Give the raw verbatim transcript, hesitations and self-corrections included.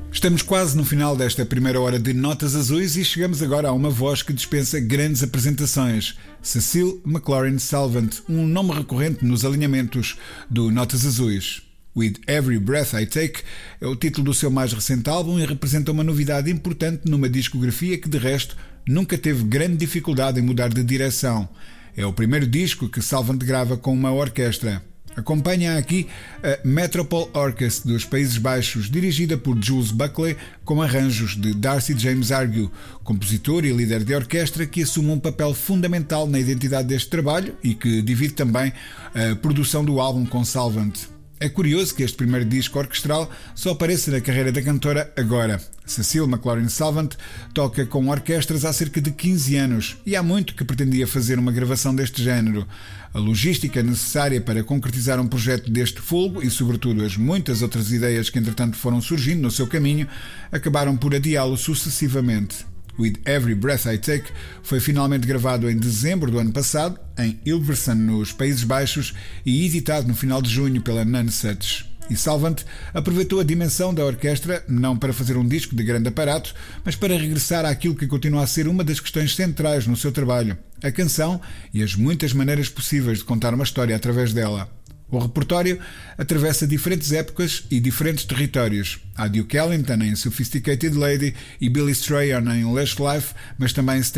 Estamos quase no final desta primeira hora de Notas Azuis e chegamos agora a uma voz que dispensa grandes apresentações. Cecile McLorin Salvant, um nome recorrente nos alinhamentos do Notas Azuis. With Every Breath I Take é o título do seu mais recente álbum e representa uma novidade importante numa discografia que, de resto, nunca teve grande dificuldade em mudar de direção. É o primeiro disco que Salvant grava com uma orquestra. Acompanha aqui a Metropole Orchestra dos Países Baixos, dirigida por Jules Buckley, com arranjos de Darcy James Argue, compositor e líder de orquestra que assume um papel fundamental na identidade deste trabalho e que divide também a produção do álbum com Salvant. É curioso que este primeiro disco orquestral só apareça na carreira da cantora agora. Cecile McLorin Salvant toca com orquestras há cerca de quinze anos e há muito que pretendia fazer uma gravação deste género. A logística necessária para concretizar um projeto deste folgo e, sobretudo, as muitas outras ideias que entretanto foram surgindo no seu caminho, acabaram por adiá-lo sucessivamente. With Every Breath I Take foi finalmente gravado em dezembro do ano passado, em Hilversum, nos Países Baixos, e editado no final de junho pela Nonesuch. E Salvant aproveitou a dimensão da orquestra não para fazer um disco de grande aparato, mas para regressar àquilo que continua a ser uma das questões centrais no seu trabalho, a canção e as muitas maneiras possíveis de contar uma história através dela. O repertório atravessa diferentes épocas e diferentes territórios. Há Duke Ellington em Sophisticated Lady e Billy Strayhorn em Lush Life, mas também